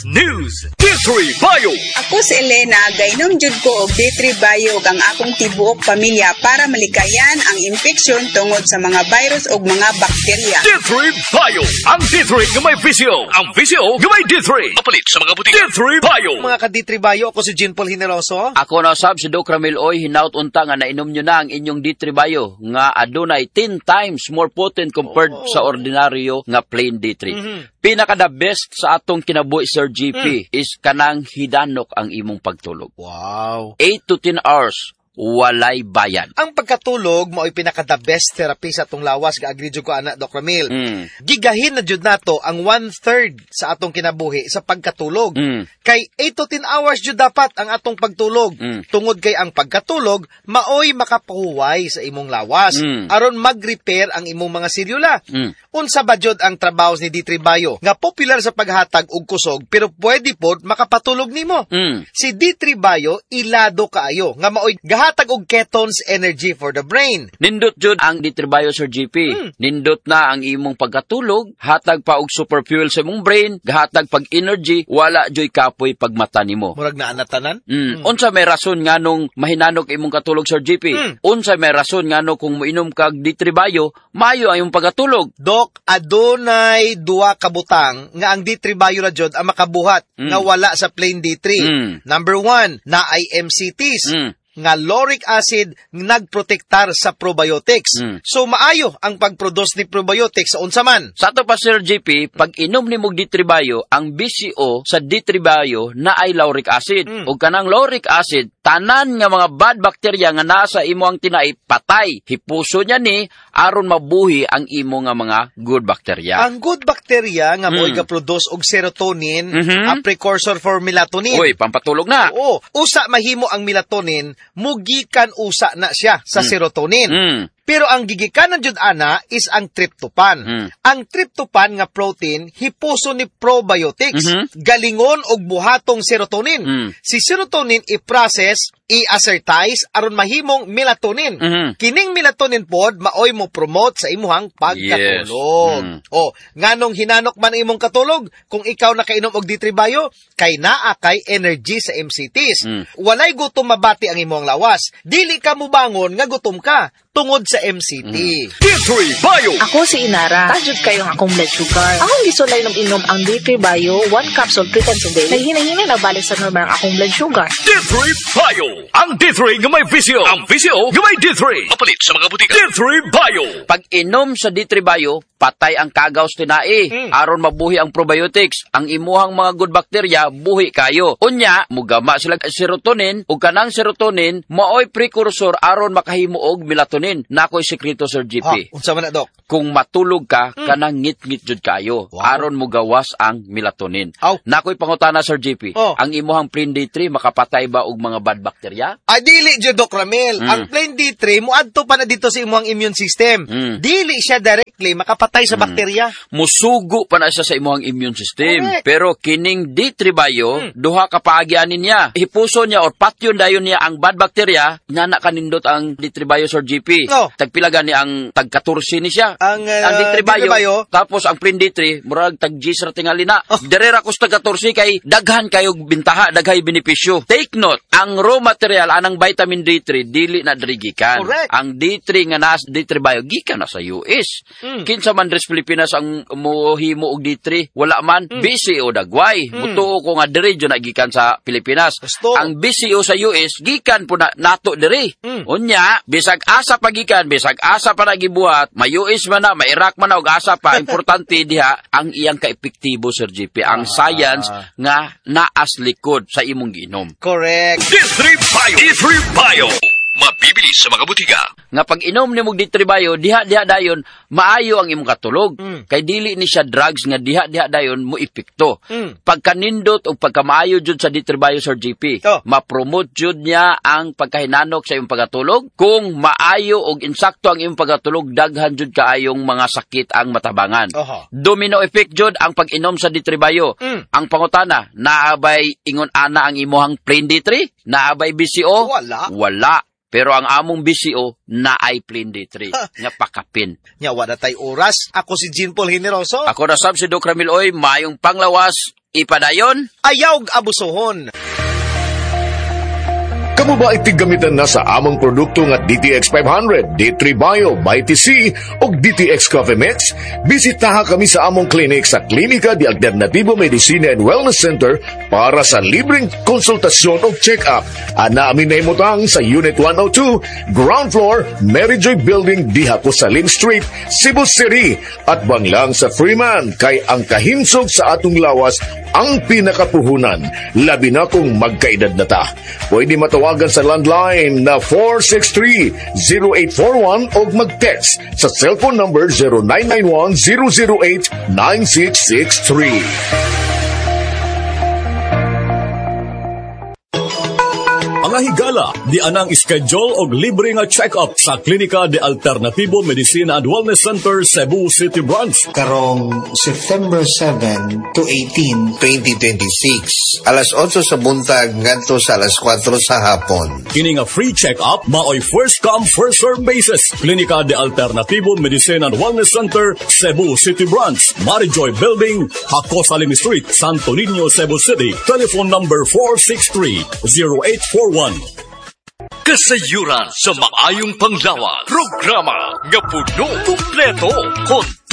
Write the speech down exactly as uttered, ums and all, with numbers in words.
News D three Bio. Ako si Elena, gainom jud ko og D three Bio ang akong tibuok pamilya para malikayan ang infeksyon tungod sa mga virus ug mga bakterya. D three Bio. Ang D three nga may visio. Ang visio nga may D three. Mapalit sa mga butika. D three Bio. Mga ka-D three Bio, ako si Jean Paul Generoso. Ako na sab si Doc Ramil Oy, hinaut unta nga nainom nyo na ang inyong D three Bio nga adunay ten times more potent compared oh. sa ordinaryo nga plain D three. Mm-hmm. Pinaka the best sa atong kinabuhi Sir G P mm. is kanang hidanok ang imong pagtulog. Wow. eight to ten hours. Walay bayan. Ang pagkatulog mo ay pinaka the best therapy sa atong lawas, ga-agree jud ko ana Doc Ramil. Mm. Gigahin na jud nato ang one-third sa atong kinabuhi sa pagkatulog. Mm. Kay eight to ten hours jud dapat ang atong pagtulog. Mm. Tungod kay ang pagkatulog maoy makapahuway sa imong lawas mm. aron mag-repair ang imong mga selula. Mm. Unsa ba jud ang trabaho ni D three Bio nga popular sa paghatag og kusog pero pwede pod makapatulog nimo. Mm. Si D three Bio ilado kaayo nga maoy hatag og ketones energy for the brain. Nindot jud ang D three Bio Sir G P. Hmm. Nindot na ang imong pagkatulog, hatag pa og super fuel sa imong brain, gahatag pag energy, wala joy kapoy pagmata nimo. Murag na anatanan? Mm. Hmm. Unsa may rason nganong mahinanok imong katulog Sir G P? Hmm. Unsa may rason ngano kung moinom kag D three Bio, maayo ang imong pagkatulog. Dok, adunay duha ka butang nga ang D three Bio ra jud ang makabuhat hmm. nga wala sa plain D three. Hmm. Number one, na ay M C Ts. Hmm. nga lauric acid nagprotektar sa probiotics. Mm. So maayo ang pagproduce ni probiotics sa unsa man. Sa ato pa Sir G P, pag inom nimo D three Bio, ang B C O sa D three Bio na ay lauric acid. Mm. Ug kanang lauric acid, tanan nga mga bad bacteria nga nasa imo ang tinai patay. Hipuso niya ni aron mabuhi ang imo nga mga good bacteria. Ang good bacteria nga mo'y mm. ga-produce og serotonin, mm-hmm. a precursor for melatonin. Uy, pampatulog na. Oo. Usa mahimo ang melatonin, mugikan usa na siya sa mm. serotonin. Mm. Pero ang gigikanan jud ana is ang tryptophan. Mm. Ang tryptophan nga protein hipuso ni probiotics, mm-hmm. galingon og buhatong serotonin. Mm. Si serotonin i-process, i-assertize aron mahimong melatonin. Mm-hmm. Kining melatonin pod maoy mo promote sa imuhang pagkatulog. Yes. Mm. O, nganong hinanok man imong katulog kung ikaw nakainom og D three Bio kay naa kay energy sa M C Ts. Mm. Walay gutom mabati ang imong lawas. Dili ka mo bangon nga gutom ka tungod sa M C T. Mm. D three Bio. Ako si Inara. Tajud kayo ang akong blood sugar. Akong gisulay nung inom ang D three Bio, one capsule three times a day. Naghinay-hinay na balik sa normal ang akong blood sugar. D three Bio. Ang D three nga may visio. Ang visio nga may D three. Mapalit sa mga butika. D three Bio. Pag inom sa D three Bio, patay ang kagaws tinai. Mm. Aron mabuhi ang probiotics. Ang imuhang mga good bacteria, buhi kayo. Unya, mugama sila serotonin, ug kanang serotonin, maoy precursor aron makahimo og melatonin. Nakoy sekreto Sir G P. Ha, unsa man na Dok? Kung matulog ka, mm. kanang ngit-ngit jud kayo. Wow. Aron mo gawas ang melatonin. Aw. Nakoy pangutana Sir G P. Oh. Ang imuhang plain D three makapatay ba og mga bad bacteria? Ah, dili jud Doc Ramil. Mm. Ang plain D three muadto pa na dito sa imuhang immune system. Mm. Dili siya directly makapatay sa mm. bakterya. Musugo pa na siya sa imuhang immune system. Correct. Pero kining D three Bio, mm. duha ka paagianin niya. Hipuso niya or patyon dayon niya ang bad bacteria, nana kanindot ang D three Bio Sir G P. No. Tagpila gani ang tag fourteen ni siya. Ang, uh, ang D three Bio, D three Bio, tapos ang plain D three, murag tag-G sa tingali na. Oh. Derera ko sa tag fourteen kay daghan kayo bintaha, daghay benepisyo. Take note, ang raw material, anang vitamin D three, dili na dirigikan. Correct. Ang D three nga nas D three Bio, gikan na sa U S. Mm. Kinsa man res Pilipinas ang mohimo og D three, wala man, mm. B C O dagway. Mm. Mutuo ko nga diri jud nagikan sa Pilipinas. Gusto. Ang B C O sa U S, gikan po na nato diri. Mm. Unya, bisag asa pagikan, bisag asa pa nagibuhat, may U S man na, may Iraq man na, og asa pa, importante diha, ang iyang ka-epektibo, Sir G P, ang ah. science nga naas likod sa imong giinom. Correct. D three Bio. D three Bio. Mabibili sa mga butika. Nga pag inom ni mong D three Bio, diha-diha dayon, maayo ang imong katulog. Mm. Kay dili ni siya drugs nga diha-diha dayon mo epekto. Mm. Pagkanindot o pagkamaayo jud sa D three Bio Sir G P, oh. ma-promote jud niya ang pagkahinanok sa imong pagkatulog. Kung maayo og insakto ang imong pagkatulog, daghan jud kaayong mga sakit ang matabangan. Uh-huh. Domino effect jud ang pag-inom sa D three Bio. Mm. Ang pangutana, naabay ingon ana ang imuhang plain D three? Naabay B C O? Wala. Wala. Pero ang among B C O na ay plain D three nga pakapin. Nya wala tay oras. Ako si Jean Paul Generoso. Ako na sab si Doc Ramil Oy, mayong panglawas. ipadayon, ayaw abusohon. Kamu ba itigamitan na sa among produkto nga D T X five hundred, D three Bio, Mighty C o D T X Coffee Mix? Bisitaha kami sa among clinic sa Klinika de Alternativo Medicina and Wellness Center para sa libreng konsultasyon o check-up. Ana amin na imutang sa Unit one oh two, Ground Floor, Mary Joy Building, Diha Cosalin Street, Cebu City. At banglang sa Freeman, kay ang kahinsog sa atong lawas ang pinakapuhunan. Labi na kung magkaedad na ta. Pwede matawagan sa landline na four six three, zero eight four one o mag-text sa cellphone number zero nine nine one, zero zero eight, nine six six three. Mga higala, di anang schedule og libre nga check-up sa Klinika de Alternativo Medicina and Wellness Center, Cebu City Branch. Karong September seven to eighteen, twenty twenty-six. Alas otso sa buntag ngadto sa alas kwatro sa hapon. Kini nga free check-up maoy first come first serve basis. Klinika de Alternativo Medicina and Wellness Center, Cebu City Branch, Marijoy Building, Hacosalim Street, Santo Niño, Cebu City. Telephone number four six three, zero eight four one. Kasayuran sa maayong panglawas. Programa nga puno, kumpleto, kontak.